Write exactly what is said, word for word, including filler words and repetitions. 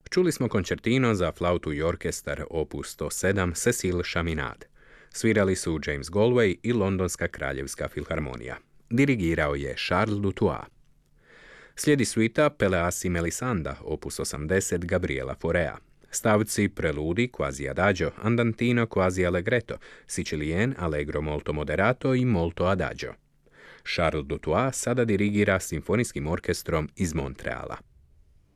Čuli smo koncertino za flautu i orkestar opus sto sedam Cecil Chaminade. Svirali su James Galway i Londonska kraljevska filharmonija. Dirigirao je Charles Dutoit. Slijedi suita Pelléas i Melisande, opus osamdeset Gabriela Faurea. Stavci Preludi quasi adagio, Andantino quasi allegretto, Sicilien allegro molto moderato i molto adagio. Charles Dutoit sada dirigira simfonijskim orkestrom iz Montreala.